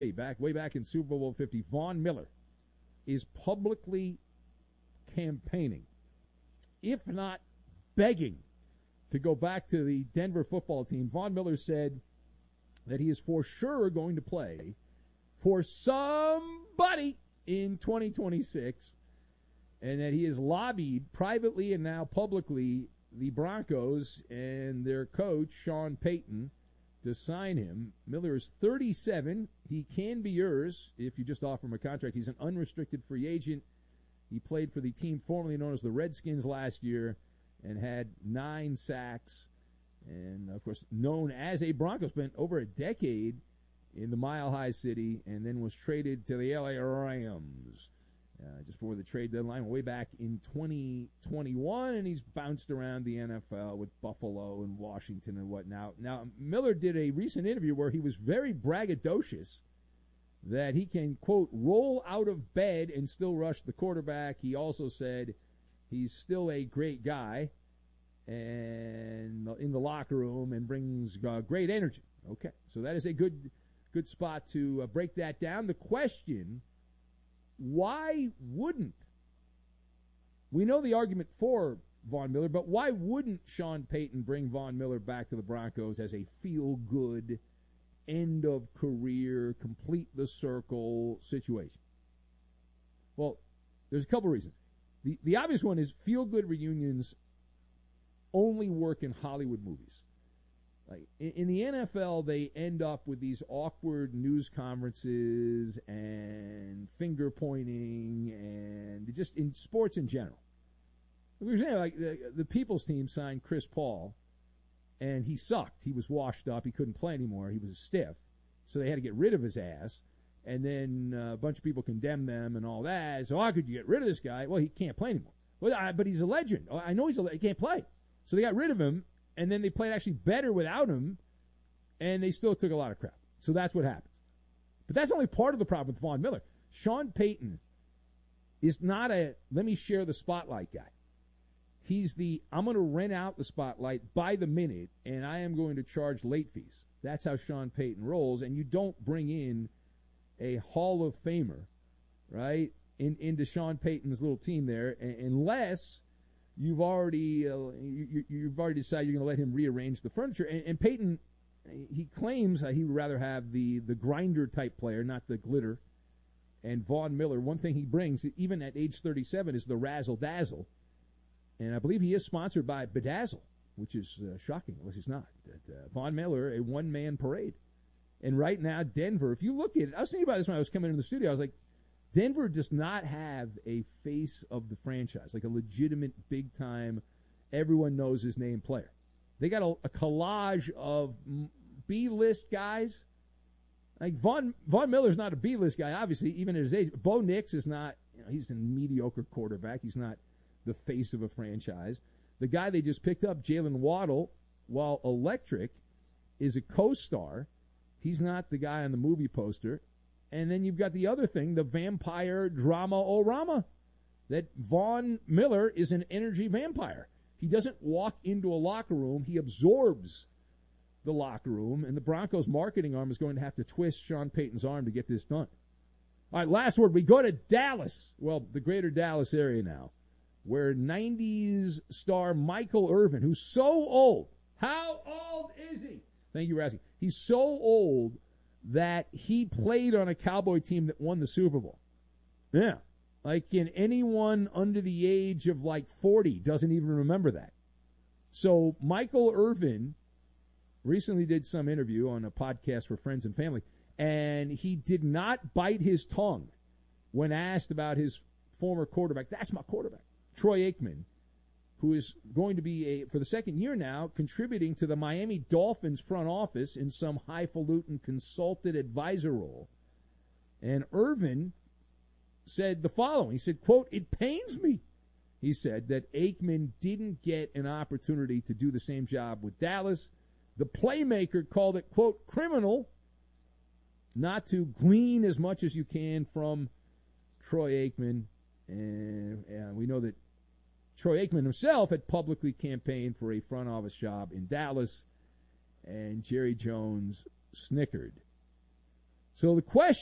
way back in Super Bowl 50, Von Miller is publicly campaigning, if not begging, to go back to the Denver football team. Von Miller said that he is for sure going to play for somebody in 2026, and that he has lobbied privately and now publicly the Broncos and their coach, Sean Payton, to sign him. Miller is 37. He can be yours if you just offer him a contract. He's an unrestricted free agent. He played for the team formerly known as the Redskins last year and had 9 sacks. And, of course, known as a Bronco, spent over a decade in the Mile High City and then was traded to the LA Rams just before the trade deadline, way back in 2021, and he's bounced around the NFL with Buffalo and Washington and whatnot. Now, Miller did a recent interview where he was very braggadocious that he can, quote, roll out of bed and still rush the quarterback. He also said he's still a great guy and in the locker room and brings great energy. Okay, so that is a good spot to break that down. The question, why wouldn't, we know the argument for Von Miller, but why wouldn't Sean Payton bring Von Miller back to the Broncos as a feel-good, end-of-career, complete-the-circle situation? Well, there's a couple reasons. The obvious one is feel-good reunions only work in Hollywood movies. Like in the NFL, they end up with these awkward news conferences and finger pointing, and just in sports in general. For example, like the People's team signed Chris Paul, and he sucked. He was washed up. He couldn't play anymore. He was a stiff, so they had to get rid of his ass. And then a bunch of people condemned them and all that. So how could you get rid of this guy? Well, he can't play anymore. Well, but he's a legend. I know he can't play. So they got rid of him. And then they played actually better without him, and they still took a lot of crap. So that's what happens. But that's only part of the problem with Von Miller. Sean Payton is not a let me share the spotlight guy. He's the I'm going to rent out the spotlight by the minute, and I am going to charge late fees. That's how Sean Payton rolls, and you don't bring in a Hall of Famer, right, into Sean Payton's little team there unless you've already decided you're going to let him rearrange the furniture. And Payton, he claims he would rather have the grinder type player, not the glitter. And Von Miller, one thing he brings, even at age 37, is the razzle dazzle. And I believe he is sponsored by Bedazzle, which is shocking, unless he's not. Von Miller, a one-man parade. And right now, Denver, if you look at it, I was thinking about this when I was coming into the studio. I was like, Denver does not have a face of the franchise, like a legitimate, big-time, everyone knows his name player. They got a collage of B-list guys. Like Von Miller's not a B-list guy, obviously, even at his age. Bo Nix is not, he's a mediocre quarterback. He's not the face of a franchise. The guy they just picked up, Jalen Waddle, while electric, is a co-star. He's not the guy on the movie poster. And then you've got the other thing, the vampire drama-o-rama, that Von Miller is an energy vampire. He doesn't walk into a locker room. He absorbs the locker room, and the Broncos' marketing arm is going to have to twist Sean Payton's arm to get this done. All right, last word. We go to Dallas, well, the greater Dallas area now, where 90s star Michael Irvin, who's so old. How old is he? Thank you for asking. He's so old that he played on a Cowboy team that won the Super Bowl. Yeah. Like anyone under the age of 40 doesn't even remember that. So Michael Irvin recently did some interview on a podcast for friends and family, and he did not bite his tongue when asked about his former quarterback. That's my quarterback, Troy Aikman, who is going to be, for the second year now, contributing to the Miami Dolphins front office in some highfalutin consulted advisor role. And Irvin said the following. He said, quote, "It pains me," he said, "that Aikman didn't get an opportunity to do the same job with Dallas. The playmaker called it, quote, criminal not to glean as much as you can from Troy Aikman." And we know that Troy Aikman himself had publicly campaigned for a front office job in Dallas, and Jerry Jones snickered. So the question